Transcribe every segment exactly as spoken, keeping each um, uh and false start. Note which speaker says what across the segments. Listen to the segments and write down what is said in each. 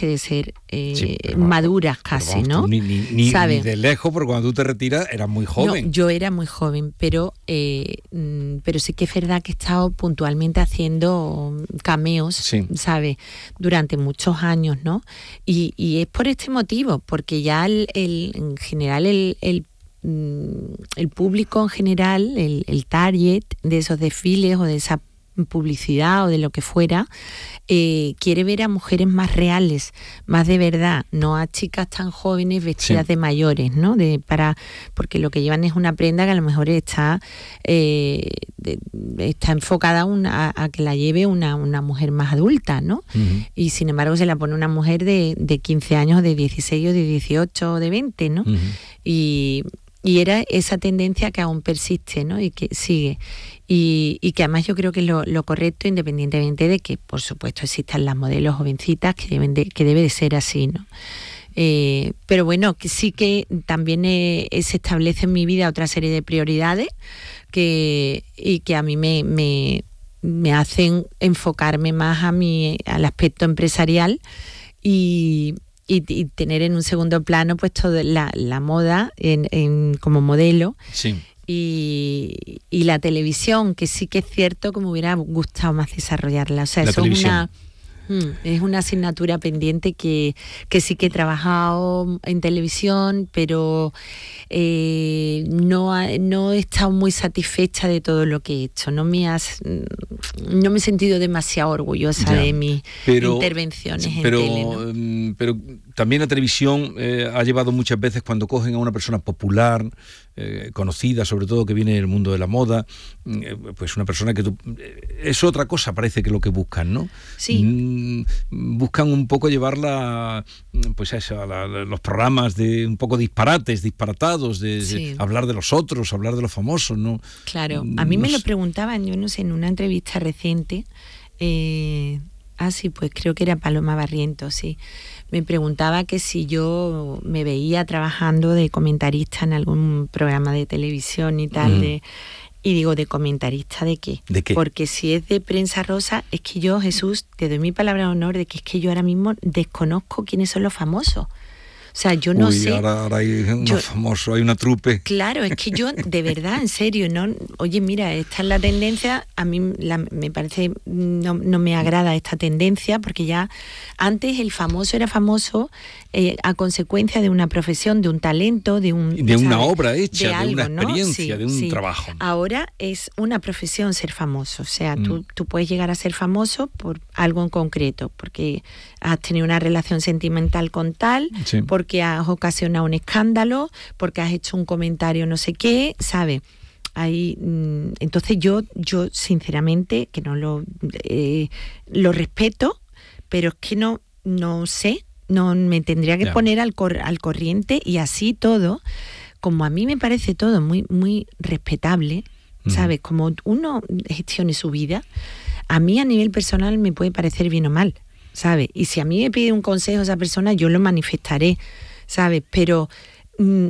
Speaker 1: que de ser eh,
Speaker 2: Sí, pero,
Speaker 1: maduras
Speaker 2: pero
Speaker 1: casi,
Speaker 2: vamos,
Speaker 1: ¿no?
Speaker 2: Ni, ni, ni,
Speaker 1: ¿Sabe?
Speaker 2: ni de lejos, porque cuando tú te retiras eras muy joven.
Speaker 1: No, yo era muy joven, pero eh, pero sí que es verdad que he estado puntualmente haciendo cameos,
Speaker 2: sí.
Speaker 1: ¿sabes? Durante muchos años, ¿no? Y, y es por este motivo, porque ya el, el, en general el, el el público en general, el, el target de esos desfiles o de esa publicidad o de lo que fuera, eh, quiere ver a mujeres más reales, más de verdad, no a chicas tan jóvenes vestidas sí. de mayores, ¿no? De, para, porque lo que llevan es una prenda que a lo mejor está eh, de, está enfocada una, a, a que la lleve una, una mujer más adulta, ¿no? Uh-huh. Y sin embargo se la pone una mujer de, de quince años, de dieciséis o de dieciocho o de veinte, ¿no? Uh-huh. Y Y era esa tendencia que aún persiste, ¿no? Y que sigue. Y, y que además yo creo que es lo, lo correcto, independientemente de que, por supuesto, existan las modelos jovencitas, que deben de, que debe de ser así, ¿no? Eh, pero bueno, que sí que también eh, se establece en mi vida otra serie de prioridades que, y que a mí me, me, me hacen enfocarme más a mi, al aspecto empresarial y... Y, y tener en un segundo plano pues toda la, la moda en, en, como modelo
Speaker 2: sí.
Speaker 1: y, y la televisión, que sí que es cierto que me hubiera gustado más desarrollarla. O sea,
Speaker 2: la
Speaker 1: eso
Speaker 2: televisión.
Speaker 1: es una es una asignatura pendiente que, que sí que he trabajado en televisión, pero eh, no, ha, no he estado muy satisfecha de todo lo que he hecho. No me has, no me he sentido demasiado orgullosa ya, de mis pero, intervenciones
Speaker 2: pero,
Speaker 1: en tele, ¿no?
Speaker 2: Pero también la televisión eh, ha llevado muchas veces, cuando cogen a una persona popular, eh, conocida, sobre todo que viene del mundo de la moda, eh, pues una persona que tú, eh, es otra cosa, parece que lo que buscan, ¿no?
Speaker 1: Sí.
Speaker 2: Mm, buscan un poco llevarla, pues a eso, a la, a los programas de un poco disparates, disparatados, de, sí. de hablar de los otros, hablar de los famosos, ¿no?
Speaker 1: Claro, a mí
Speaker 2: no
Speaker 1: me
Speaker 2: sé.
Speaker 1: lo preguntaban, yo no sé, en una entrevista reciente, eh, ah sí, pues creo que era Paloma Barrientos, sí, me preguntaba que si yo me veía trabajando de comentarista en algún programa de televisión y tal, mm. de... Y digo, ¿de comentarista de qué?
Speaker 2: ¿De qué?
Speaker 1: Porque si es de prensa rosa, es que yo, Jesús, te doy mi palabra de honor de que es que yo ahora mismo desconozco quiénes son los famosos. O sea, yo no
Speaker 2: Uy,
Speaker 1: sé...
Speaker 2: ahora, ahora hay unos
Speaker 1: yo,
Speaker 2: famosos, hay una trupe.
Speaker 1: Claro, es que yo, de verdad, en serio, no, oye, mira, esta es la tendencia, a mí la, me parece, no, no me agrada esta tendencia, porque ya antes el famoso era famoso eh, a consecuencia de una profesión, de un talento, de un...
Speaker 2: De una
Speaker 1: ¿sabes?
Speaker 2: obra hecha, de,
Speaker 1: de, algo,
Speaker 2: una experiencia,
Speaker 1: ¿no? sí,
Speaker 2: de un
Speaker 1: sí.
Speaker 2: trabajo.
Speaker 1: Ahora es una profesión ser famoso, o sea,
Speaker 2: mm.
Speaker 1: tú, tú puedes llegar a ser famoso por algo en concreto, porque has tenido una relación sentimental con tal,
Speaker 2: sí.
Speaker 1: porque has ocasionado un escándalo, porque has hecho un comentario no sé qué, ¿sabes? Ahí, entonces yo, yo sinceramente, que no lo, eh, lo respeto, pero es que no, no sé, no me tendría que yeah. poner al, cor, al corriente y así todo, como a mí me parece todo muy, muy respetable, ¿sabes? Mm. Como uno gestione su vida, a mí a nivel personal me puede parecer bien o mal, ¿sabes? Y si a mí me pide un consejo esa persona, yo lo manifestaré, ¿sabes? Pero mmm,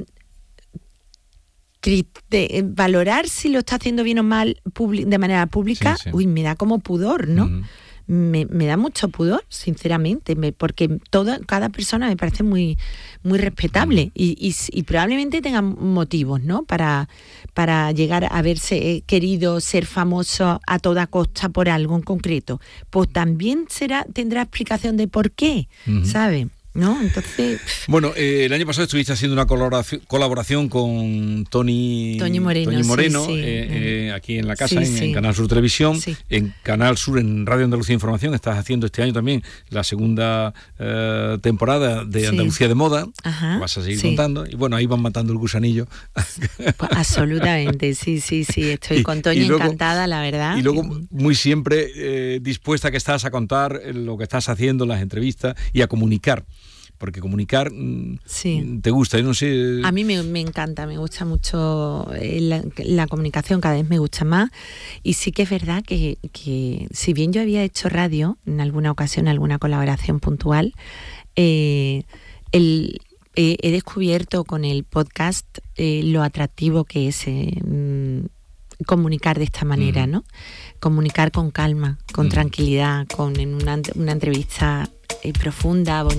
Speaker 1: de, valorar si lo está haciendo bien o mal publi- de manera pública, sí, sí. uy, me da como pudor, ¿no? Uh-huh. Me, me da mucho pudor, sinceramente, me, porque toda, cada persona me parece muy, muy respetable uh-huh. y, y, y probablemente tenga motivos, ¿no? Para, para llegar a haberse querido ser famoso a toda costa por algo en concreto. Pues también será, tendrá explicación de por qué, uh-huh. ¿sabes? ¿No? Entonces...
Speaker 2: Bueno, eh, el año pasado estuviste haciendo una colaboración, colaboración con Tony,
Speaker 1: Tony Moreno,
Speaker 2: Tony Moreno
Speaker 1: sí, sí.
Speaker 2: Eh, eh, aquí en la casa,
Speaker 1: sí,
Speaker 2: en,
Speaker 1: sí.
Speaker 2: en Canal Sur Televisión,
Speaker 1: sí.
Speaker 2: en Canal Sur, en Radio Andalucía Información. Estás haciendo este año también la segunda eh, temporada de sí. Andalucía de Moda.
Speaker 1: Ajá,
Speaker 2: vas a seguir
Speaker 1: sí.
Speaker 2: contando. Y bueno, ahí van matando el gusanillo.
Speaker 1: Pues absolutamente, sí, sí, sí. Estoy y, con Tony luego, encantada, la verdad.
Speaker 2: Y luego muy siempre eh, dispuesta que estás a contar lo que estás haciendo, las entrevistas y a comunicar. Porque comunicar sí. te gusta, yo no sé...
Speaker 1: A mí me, me encanta, me gusta mucho la, la comunicación, cada vez me gusta más. Y sí que es verdad que, que si bien yo había hecho radio en alguna ocasión, alguna colaboración puntual, eh, el, eh, he descubierto con el podcast eh, lo atractivo que es eh, comunicar de esta manera, ¿no? Comunicar con calma, con mm. tranquilidad, con en una, una entrevista eh, profunda, bonita.